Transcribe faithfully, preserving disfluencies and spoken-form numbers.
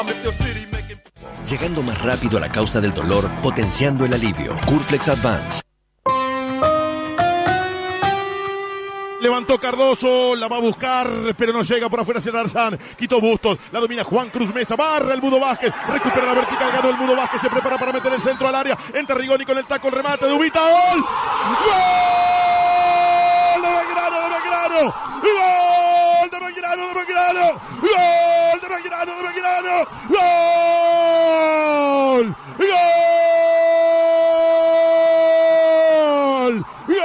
Llegando más rápido a la causa del dolor, potenciando el alivio. Curflex Advance. Levantó Cardoso, la va a buscar, pero no llega por afuera hacia Arzán. Quitó Bustos, la domina Juan Cruz Mesa, barra el Mudo Vázquez, recupera la vertical, ganó el Mudo Vázquez, se prepara para meter el centro al área. Entra Rigoni con el taco, el remate de Ubita, ¡gol! ¡Gol! ¡De Belgrano, de Belgrano! ¡Gol de Belgrano, de Belgrano! ¡Gol de Belgrano, de Belgrano! ¡Gol! ¡Gol! ¡Gol!